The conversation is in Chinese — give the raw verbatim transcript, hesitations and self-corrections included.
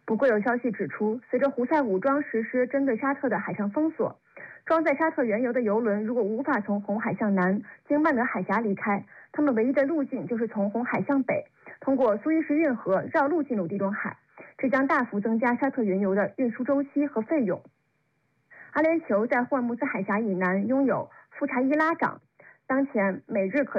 不过有消息指出，随着胡塞武装实施针对沙特的海上封锁，装载沙特原油的油轮如果无法从红海向南经曼德海峡离开，他们唯一的路径就是从红海向北，通过苏伊士运河绕路进入地中海，这将大幅增加沙特原油的运输周期和费用。阿联酋在霍尔木兹海峡以南拥有富查伊拉港，当前每日可